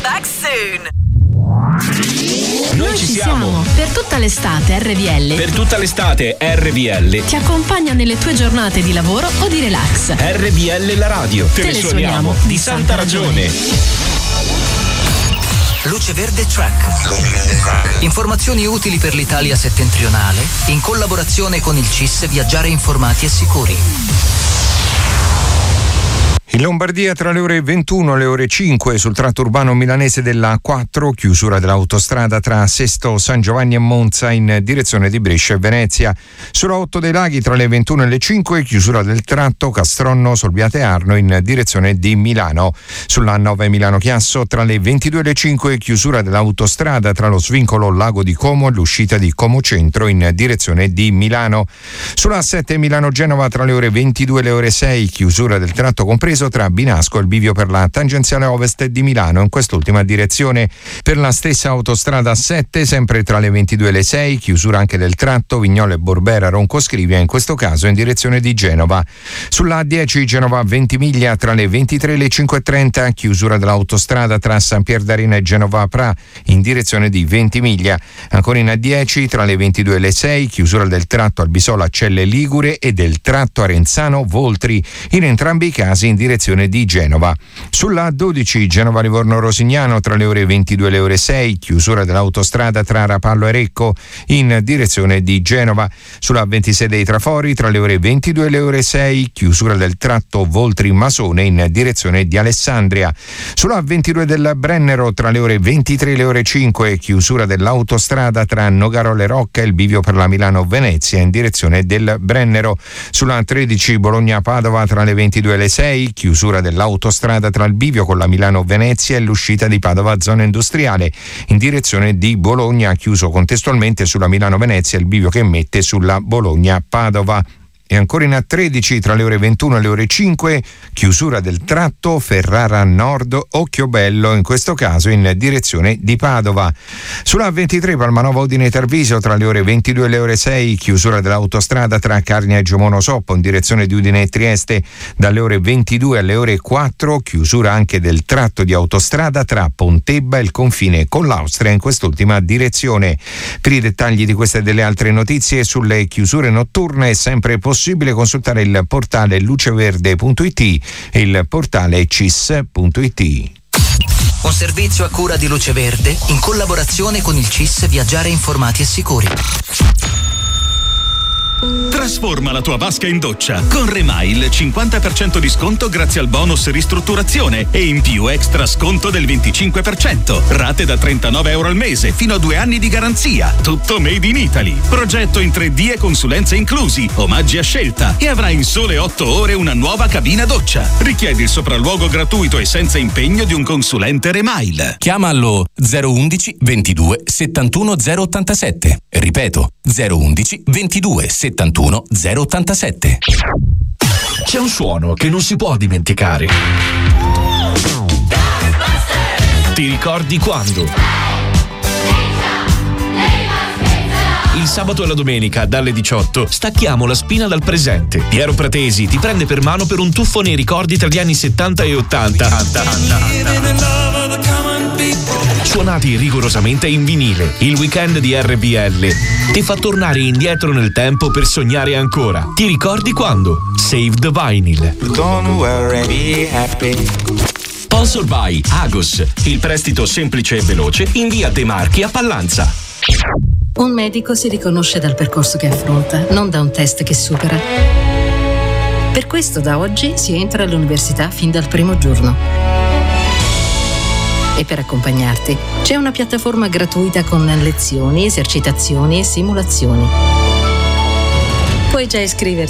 back soon. Noi ci siamo. Per tutta l'estate RVL. Per tutta l'estate RVL Ti accompagna nelle tue giornate di lavoro o di relax. RVL la radio. Te ne suoniamo di santa ragione. Luce Verde Track. Informazioni utili per l'Italia settentrionale in collaborazione con il CIS Viaggiare informati e sicuri. In Lombardia tra le ore 21 e le ore 5 sul tratto urbano milanese della A4, chiusura dell'autostrada tra Sesto San Giovanni e Monza in direzione di Brescia e Venezia. Sulla 8 dei Laghi tra le 21 e le 5 chiusura del tratto Castronno Solbiate Arno in direzione di Milano. Sulla 9 Milano Chiasso tra le 22 e le 5 chiusura dell'autostrada tra lo svincolo Lago di Como e l'uscita di Como Centro in direzione di Milano. Sulla 7 Milano Genova tra le ore 22 e le ore 6 chiusura del tratto compreso tra Binasco e il bivio per la tangenziale ovest di Milano in quest'ultima direzione. Per la stessa autostrada 7 sempre tra le 22 e le 6 chiusura anche del tratto Vignole e Borbera Ronco Scrivia in questo caso in direzione di Genova. Sulla A10 Genova Ventimiglia tra le 23 e le 5.30 chiusura dell'autostrada tra San Pierdarena e Genova Pra in direzione di Ventimiglia. Ancora in A10 tra le 22 e le 6 chiusura del tratto Albisola Celle Ligure e del tratto Arenzano Voltri in entrambi i casi in direzione di Genova. Sulla A12 Genova Livorno Rosignano tra le ore 22 e le ore 6 chiusura dell'autostrada tra Rapallo e Recco in direzione di Genova. Sulla A26 dei Trafori tra le ore 22 e le ore 6 chiusura del tratto Voltri Masone in direzione di Alessandria. Sulla A22 del Brennero tra le ore 23 e le ore 5 chiusura dell'autostrada tra Nogaro e Rocca e il bivio per la Milano Venezia in direzione del Brennero. Sulla A13 Bologna Padova tra le 22 e le 6 chiusura dell'autostrada tra il bivio con la Milano Venezia e l'uscita di Padova zona industriale in direzione di Bologna, chiuso contestualmente sulla Milano Venezia il bivio che mette sulla Bologna Padova. E ancora in A13 tra le ore 21 e le ore 5 chiusura del tratto Ferrara Nord Occhiobello in questo caso in direzione di Padova. Sulla A23 Palmanova Udine Tarvisio tra le ore 22 e le ore 6 chiusura dell'autostrada tra Carnia e Giomono Soppo in direzione di Udine e Trieste dalle ore 22 alle ore 4 chiusura anche del tratto di autostrada tra Pontebba e il confine con l'Austria in quest'ultima direzione. Per i dettagli di queste e delle altre notizie sulle chiusure notturne è sempre possibile consultare il portale luceverde.it e il portale cis.it. Un servizio a cura di Luce Verde in collaborazione con il CIS Viaggiare informati e sicuri. Trasforma la tua vasca in doccia con Remail, 50% di sconto grazie al bonus ristrutturazione e in più extra sconto del 25%. Rate da €39 al mese, fino a 2 anni di garanzia. Tutto made in Italy. Progetto in 3D e consulenze inclusi, omaggi a scelta e avrai in sole 8 ore una nuova cabina doccia. Richiedi il sopralluogo gratuito e senza impegno di un consulente Remail. Chiama allo 011 22 71 087. Ripeto, 011 22 71 087. C'è un suono che non si può dimenticare. Ti ricordi quando? Il sabato e la domenica, dalle 18, stacchiamo la spina dal presente. Piero Pratesi ti prende per mano per un tuffo nei ricordi tra gli anni 70 e 80. Suonati rigorosamente in vinile, il weekend di RVL ti fa tornare indietro nel tempo per sognare ancora. Ti ricordi quando? Save the Vinyl. Don't worry, be happy. Sponsor by Agos, il prestito semplice e veloce in via De Marchi a Pallanza. Un medico si riconosce dal percorso che affronta, non da un test che supera. Per questo da oggi si entra all'università fin dal primo giorno. E per accompagnarti c'è una piattaforma gratuita con lezioni, esercitazioni e simulazioni. Puoi già iscriverti